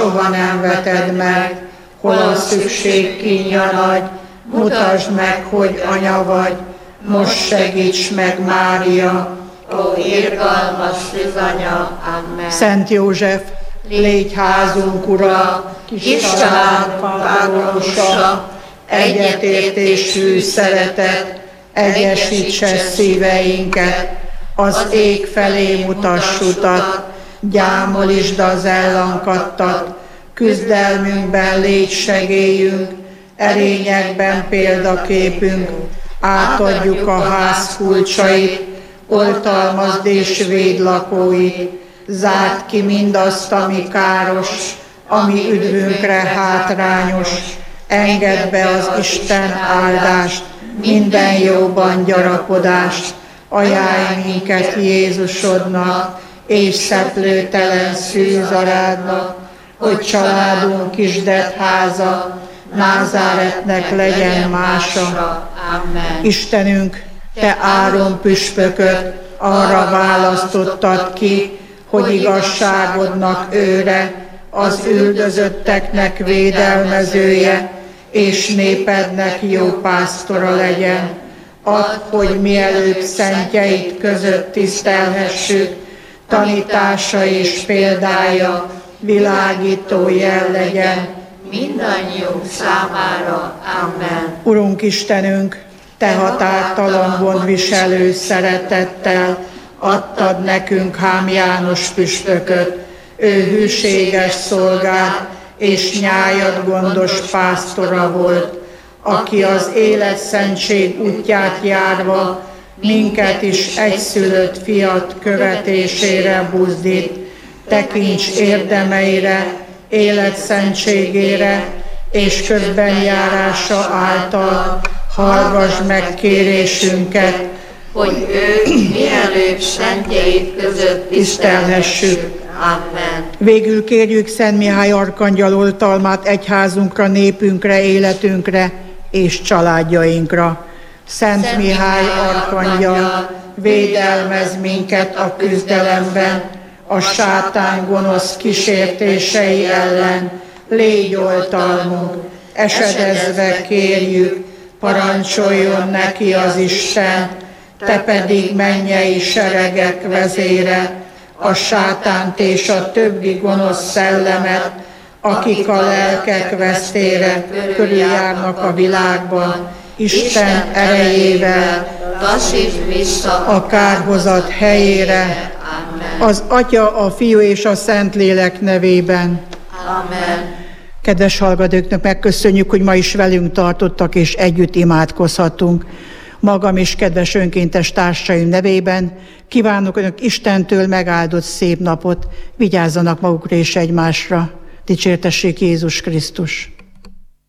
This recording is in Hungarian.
soha nem veted meg, hol a szükség kínja nagy, mutasd meg, hogy anya vagy, most segíts meg, Mária. Ó, irgalmas szűzanya, amen. Szent József, légy házunk ura, kis családunk áldósa, egyetértésű szeretet, egyesítse szíveinket, az ég felé mutass utat, gyámolítsd az ellankadtat, küzdelmünkben légy segélyünk, erényekben példaképünk, átadjuk a ház kulcsait, oltalmazd és védd lakóit, zárd ki mindazt, ami káros, ami üdvünkre hátrányos, engedd be az Isten áldást, minden jóban gyarapodást, ajánlj minket Jézusodnak, és szeplőtelen szűzarádnak, hogy családunk kisdett háza, Názáretnek legyen mása. Amen. Istenünk, Te Áron püspököt arra választottad ki, hogy igazságodnak őre, az üldözötteknek védelmezője, és népednek jó pásztora legyen. Add, hogy mielőbb szentjeit között tisztelhessük, tanítása és példája világító jel legyen mindannyiunk számára. Amen. Urunk Istenünk, Te határtalan gondviselő szeretettel adtad nekünk Hám János püspököt, ő hűséges szolgád és nyájad gondos pásztora volt, aki az életszentség útját járva minket is egyszülött fiat követésére buzdít. Tekints érdemeire, életszentségére és közbenjárása által hallgass meg kérésünket, hogy ő mielőbb szentjeit között tisztelhessük. Amen. Végül kérjük Szent Mihály arkangyal oltalmát egyházunkra, népünkre, életünkre és családjainkra. Szent Mihály arkangyal, védelmezz minket a küzdelemben, a sátán gonosz kísértései ellen, légy oltalmunk, esedezve kérjük, parancsoljon neki az Isten, te pedig mennyei seregek vezére, a sátánt és a többi gonosz szellemet, akik a lelkek vesztére körüljárnak a világban, Isten erejével taszítsd vissza a kárhozat helyére, Amen. az Atya, a Fiú és a Szentlélek nevében. Amen. Kedves hallgatóknak megköszönjük, hogy ma is velünk tartottak és együtt imádkozhatunk. Magam és kedves önkéntes társaim nevében kívánok önök Istentől megáldott szép napot, vigyázzanak magukra és egymásra. Dicsértessék Jézus Krisztus!